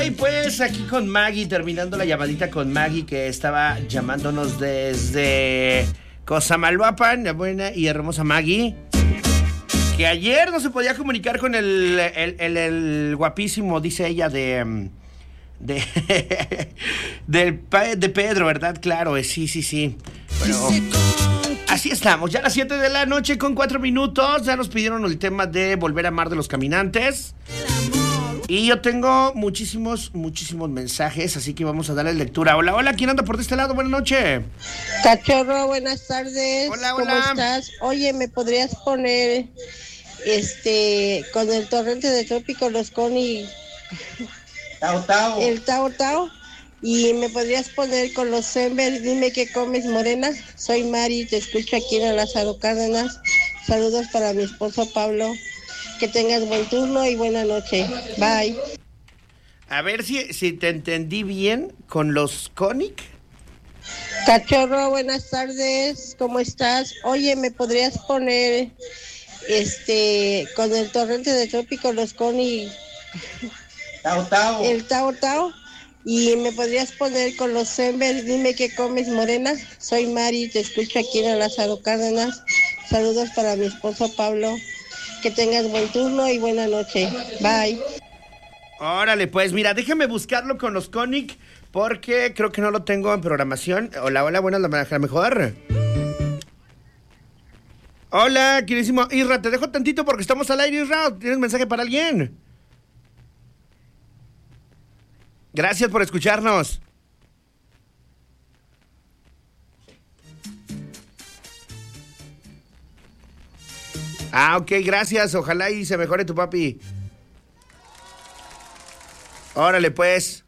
pues aquí con Maggie, terminando la llamadita con Maggie, que estaba llamándonos desde Cosamaloapan, la buena y hermosa Maggie, que ayer no se podía comunicar con el guapísimo, dice ella, de Pedro, ¿verdad? Claro, sí. Bueno, así estamos, ya a las 7 de la noche con 4 minutos. Ya nos pidieron el tema de Volver a Amar de Los Caminantes. Y yo tengo muchísimos mensajes, así que vamos a darle lectura. Hola, ¿quién anda por este lado? Buenas noches. Cachorro, buenas tardes. Hola. ¿Cómo estás? Oye, ¿me podrías poner con el torrente de Trópico Los Coni? Tao. El Tao. Y me podrías poner con los Sember, dime qué comes, morena. Soy Mari, te escucho aquí en Lázaro Cárdenas. Saludos para mi esposo Pablo. Que tengas buen turno y buena noche. Bye. A ver si te entendí bien con los Conic. Cachorro, buenas tardes. ¿Cómo estás? Oye, ¿me podrías poner con el torrente de Trópico Los Coni? Tao. El Tao. Y me podrías poner con los Sember, dime qué comes, morena. Soy Mari, te escucho aquí en Lázaro Cárdenas. Saludos para mi esposo Pablo. Que tengas buen turno y buena noche. Bye. Órale, pues mira, déjame buscarlo con los Conic, porque creo que no lo tengo en programación. Hola, buenas, la mejor. Hola, queridísimo Isra, te dejo tantito porque estamos al aire, Isra. ¿Tienes mensaje para alguien? Gracias por escucharnos. Ok, gracias. Ojalá y se mejore tu papi. Órale, pues.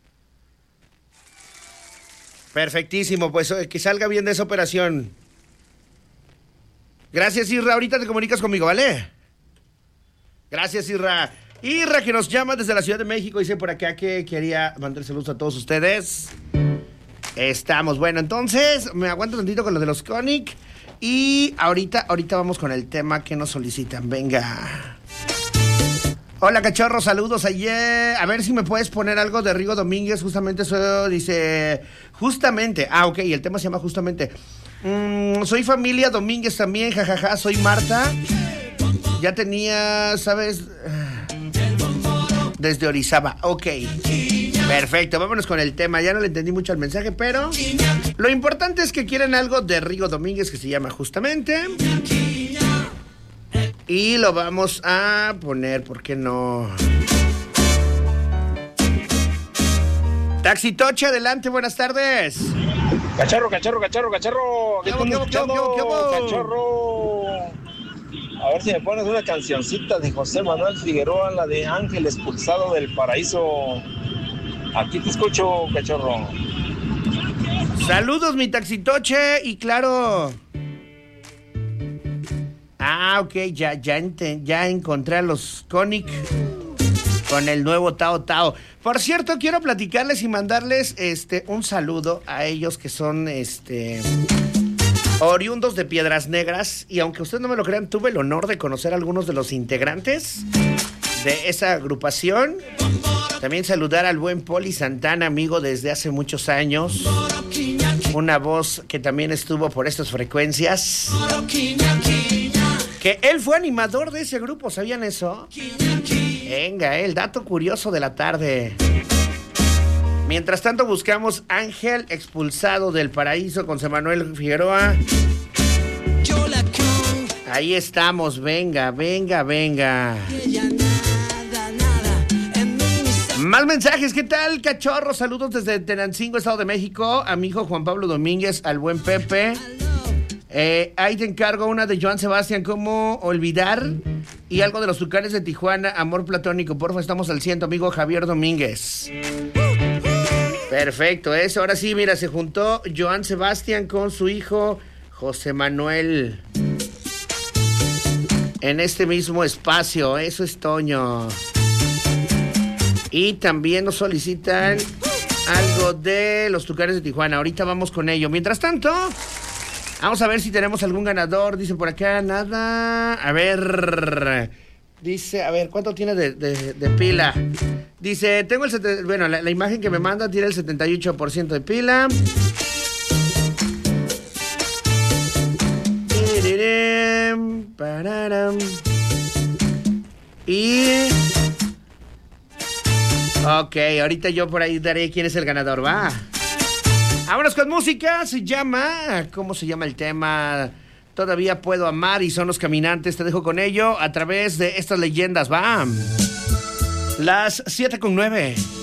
Perfectísimo, pues que salga bien de esa operación. Gracias, Isra. Ahorita te comunicas conmigo, ¿vale? Gracias, Isra. Isra, que nos llama desde la Ciudad de México, dice por acá que quería mandar saludos a todos ustedes. Estamos, bueno, entonces me aguanto tantito con lo de los Conic. Y ahorita vamos con el tema que nos solicitan. Venga. Hola, cachorro, saludos ayer. A ver si me puedes poner algo de Rigo Domínguez. Justamente eso dice. Justamente. Ok, el tema se llama Justamente. Soy familia Domínguez también, jajaja. Soy Marta. Ya tenía, ¿sabes? Desde Orizaba. Ok. Perfecto, vámonos con el tema. Ya no le entendí mucho al mensaje, pero lo importante es que quieren algo de Rigo Domínguez que se llama Justamente. Y lo vamos a poner, ¿por qué no? Taxi Toche, adelante, buenas tardes. Cachorro. ¿Qué hubo? Cachorro. A ver si me pones una cancioncita de José Manuel Figueroa, la de Ángel Expulsado del Paraíso. Aquí te escucho, cachorro. Saludos, mi taxitoche, y claro. Ok, ya encontré a los Conic con el nuevo Tao. Por cierto, quiero platicarles y mandarles un saludo a ellos que son oriundos de Piedras Negras. Y aunque ustedes no me lo crean, tuve el honor de conocer a algunos de los integrantes de esa agrupación. También saludar al buen Poli Santana, amigo desde hace muchos años. Una voz que también estuvo por estas frecuencias. Que él fue animador de ese grupo, ¿sabían eso? Venga, el dato curioso de la tarde. Mientras tanto buscamos Ángel Expulsado del Paraíso con José Manuel Figueroa. Ahí estamos, venga. Más mensajes, ¿qué tal, cachorro? Saludos desde Tenancingo, Estado de México. A mi hijo Juan Pablo Domínguez, al buen Pepe. Ahí te encargo una de Joan Sebastián, ¿cómo olvidar? Y algo de los Tucanes de Tijuana, Amor Platónico. Porfa, estamos al 100, amigo Javier Domínguez. Perfecto, eso. Ahora sí, mira, se juntó Joan Sebastián con su hijo José Manuel en este mismo espacio. Eso es Toño. Y también nos solicitan algo de los Tucanes de Tijuana. Ahorita vamos con ello. Mientras tanto, vamos a ver si tenemos algún ganador. Dice por acá, nada. A ver, dice, ¿cuánto tiene de pila? Dice, tengo bueno, la imagen que me manda tiene el 78% de pila. Y... ok, ahorita yo por ahí daré quién es el ganador, va. Vámonos con música, se llama... ¿cómo se llama el tema? Todavía puedo amar y son los caminantes. Te dejo con ello a través de estas leyendas, va. Las 7:09.